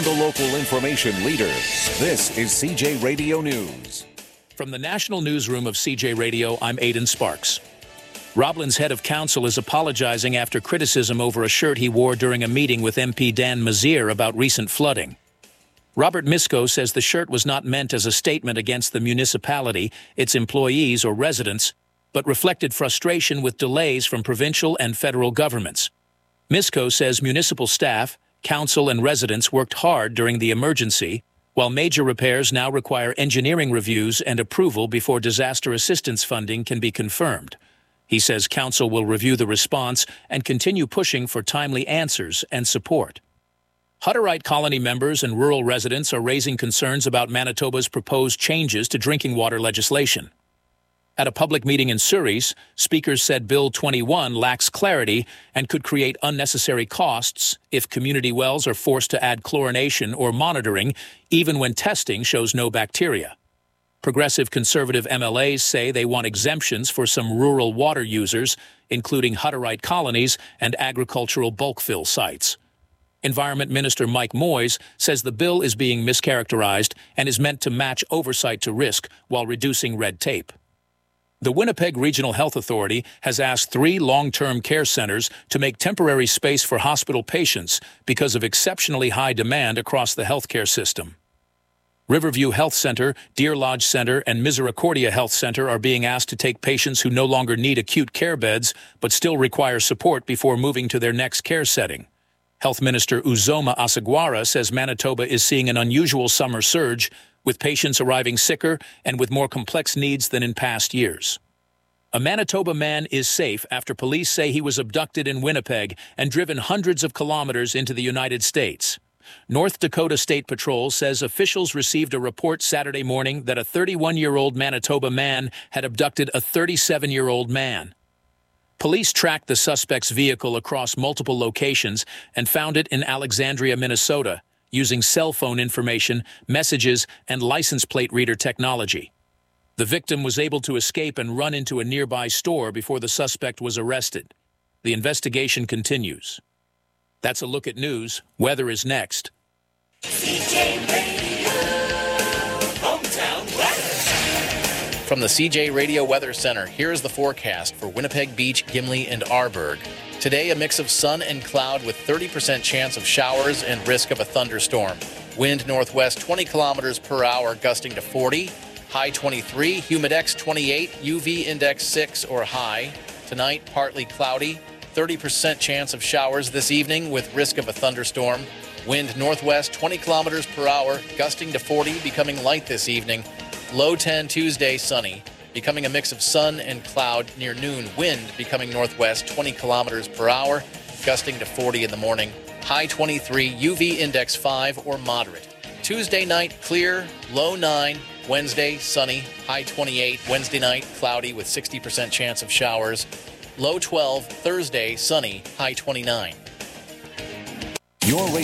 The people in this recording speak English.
the local information leader. This is CJ Radio News. From the National Newsroom of CJ Radio, I'm Aidan Sparks. Roblin's head of council is apologizing after criticism over a shirt he wore during a meeting with MP Dan Mazier about recent flooding. Robert Misko says the shirt was not meant as a statement against the municipality, its employees, or residents, but reflected frustration with delays from provincial and federal governments. Misko says municipal staff, council, and residents worked hard during the emergency, while major repairs now require engineering reviews and approval before disaster assistance funding can be confirmed. He says council will review the response and continue pushing for timely answers and support. Hutterite colony members and rural residents are raising concerns about Manitoba's proposed changes to drinking water legislation. At a public meeting in Souris, speakers said Bill 21 lacks clarity and could create unnecessary costs if community wells are forced to add chlorination or monitoring, even when testing shows no bacteria. Progressive conservative MLAs say they want exemptions for some rural water users, including Hutterite colonies and agricultural bulk fill sites. Environment Minister Mike Moyes says the bill is being mischaracterized and is meant to match oversight to risk while reducing red tape. The Winnipeg Regional Health Authority has asked 3 long-term care centers to make temporary space for hospital patients because of exceptionally high demand across the healthcare system. Riverview Health Center, Deer Lodge Center, and Misericordia Health Center are being asked to take patients who no longer need acute care beds but still require support before moving to their next care setting. Health Minister Uzoma Asagwara says Manitoba is seeing an unusual summer surge, with patients arriving sicker and with more complex needs than in past years. A Manitoba man is safe after police say he was abducted in Winnipeg and driven hundreds of kilometers into the United States. North Dakota State Patrol says officials received a report Saturday morning that a 31-year-old Manitoba man had abducted a 37-year-old man. Police tracked the suspect's vehicle across multiple locations and found it in Alexandria, Minnesota, using cell phone information, messages, and license plate reader technology. The victim was able to escape and run into a nearby store before the suspect was arrested. The investigation continues. That's a look at news. Weather is next. CJ Radio, hometown weather. From the CJ Radio Weather Center, here is the forecast for Winnipeg Beach, Gimli, and Arborg. Today, a mix of sun and cloud with 30% chance of showers and risk of a thunderstorm. Wind northwest 20 kilometers per hour, gusting to 40. High 23, humidex 28, UV index 6 or high. Tonight, partly cloudy. 30% chance of showers this evening with risk of a thunderstorm. Wind northwest 20 kilometers per hour, gusting to 40, becoming light this evening. Low 10 Tuesday, sunny. Becoming a mix of sun and cloud near noon. Wind becoming northwest 20 kilometers per hour, gusting to 40 in the morning. High 23, UV index 5 or moderate. Tuesday night, clear, low 9. Wednesday, sunny, high 28. Wednesday night, cloudy with 60% chance of showers. Low 12. Thursday, sunny, high 29. Your